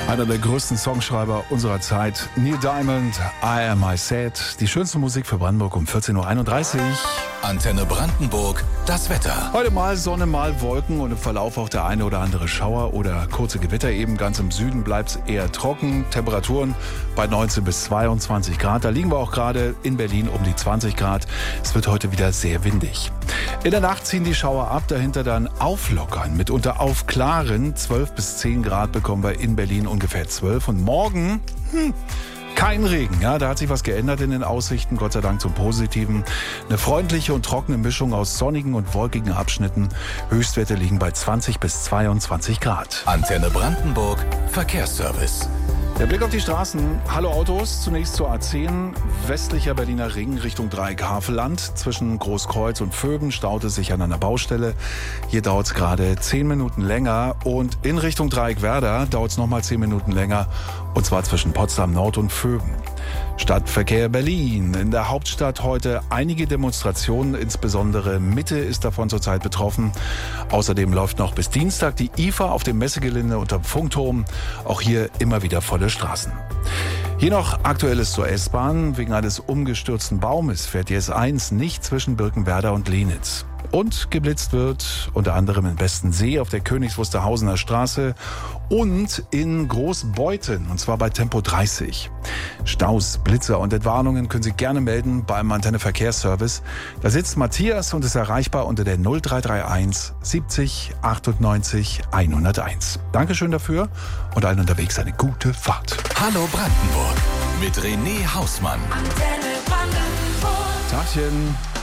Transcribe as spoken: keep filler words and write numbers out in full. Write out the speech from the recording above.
Einer der größten Songschreiber unserer Zeit, Neil Diamond, I Am I Sad. Die schönste Musik für Brandenburg um vierzehn Uhr einunddreißig. Antenne Brandenburg, das Wetter. Heute mal Sonne, mal Wolken und im Verlauf auch der eine oder andere Schauer oder kurze Gewitter eben. Ganz im Süden bleibt es eher trocken. Temperaturen bei neunzehn bis zweiundzwanzig Grad. Da liegen wir auch gerade in Berlin um die zwanzig Grad. Es wird heute wieder sehr windig. In der Nacht ziehen die Schauer ab, dahinter dann auflockern. Mitunter auf klaren zwölf bis zehn Grad bekommen wir in Berlin ungefähr zwölf. Und morgen, hm, kein Regen, ja, da hat sich was geändert in den Aussichten, Gott sei Dank zum Positiven. Eine freundliche und trockene Mischung aus sonnigen und wolkigen Abschnitten. Höchstwerte liegen bei zwanzig bis zweiundzwanzig Grad. Antenne Brandenburg, Verkehrsservice. Der Blick auf die Straßen. Hallo Autos, zunächst zur A zehn, westlicher Berliner Ring Richtung Dreieck-Havelland. Zwischen Großkreuz und Vöben staut es sich an einer Baustelle. Hier dauert es gerade zehn Minuten länger. Und in Richtung Dreieck-Werder dauert es nochmal zehn Minuten länger. Und zwar zwischen Potsdam Nord und Vöben. Stadtverkehr Berlin. In der Hauptstadt heute einige Demonstrationen, insbesondere Mitte ist davon zurzeit betroffen. Außerdem läuft noch bis Dienstag die I F A auf dem Messegelände unterm Funkturm. Auch hier immer wieder volle Straßen. Hier noch Aktuelles zur S-Bahn. Wegen eines umgestürzten Baumes fährt die S eins nicht zwischen Birkenwerder und Lenitz. Und geblitzt wird unter anderem in Bestensee auf der Königs Wusterhausener Straße und in Großbeuthen, und zwar bei Tempo dreißig. Staus, Blitzer und Entwarnungen können Sie gerne melden beim Antenne Verkehrsservice. Da sitzt Matthias und ist erreichbar unter der null drei drei eins siebzig achtundneunzig hunderteins. Dankeschön dafür und allen unterwegs eine gute Fahrt. Hallo Brandenburg mit René Hausmann. Antenne Brandenburg. Tagchen.